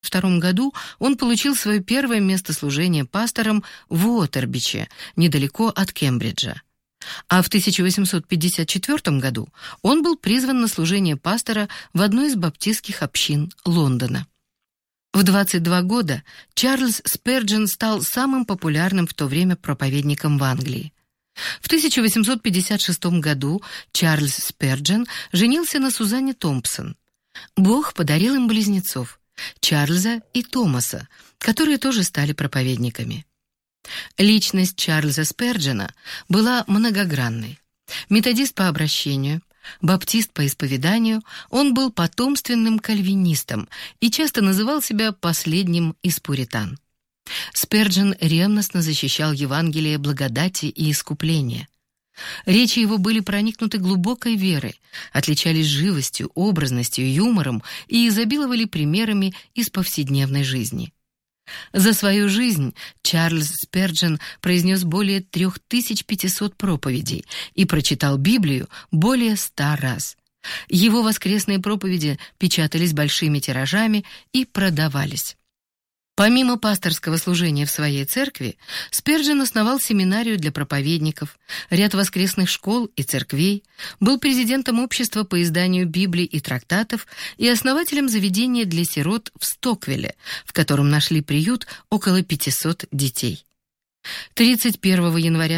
1902 году он получил свое первое место служения пастором в Уотербиче, недалеко от Кембриджа. А в 1854 году он был призван на служение пастора в одной из баптистских общин Лондона. В 22 года Чарльз Сперджен стал самым популярным в то время проповедником в Англии. В 1856 году Чарльз Сперджен женился на Сузанне Томпсон. Бог подарил им близнецов – Чарльза и Томаса, которые тоже стали проповедниками. Личность Чарльза Сперджена была многогранной. Методист по обращению, баптист по исповеданию, он был потомственным кальвинистом и часто называл себя последним из пуритан. Сперджен ревностно защищал Евангелие благодати и искупления. Речи его были проникнуты глубокой верой, отличались живостью, образностью, юмором и изобиловали примерами из повседневной жизни. За свою жизнь Чарльз Сперджен произнес более 3500 проповедей и прочитал Библию более 100 раз. Его воскресные проповеди печатались большими тиражами и продавались. Помимо пасторского служения в своей церкви, Сперджен основал семинарию для проповедников, ряд воскресных школ и церквей, был президентом общества по изданию Библий и трактатов и основателем заведения для сирот в Стоквилле, в котором нашли приют около 500 детей. 31 января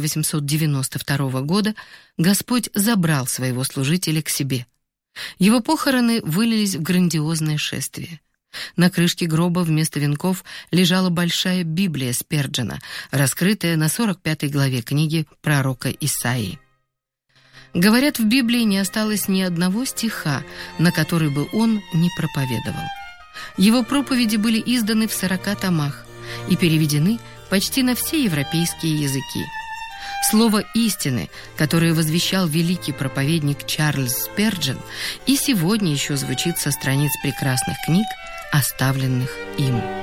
1892 года Господь забрал своего служителя к себе. Его похороны вылились в грандиозное шествие. На крышке гроба вместо венков лежала большая Библия Сперджена, раскрытая на 45 главе книги пророка Исаии. Говорят, в Библии не осталось ни одного стиха, на который бы он не проповедовал. Его проповеди были изданы в 40 томах и переведены почти на все европейские языки. Слово истины, которое возвещал великий проповедник Чарльз Сперджен, и сегодня еще звучит со страниц прекрасных книг, оставленных им.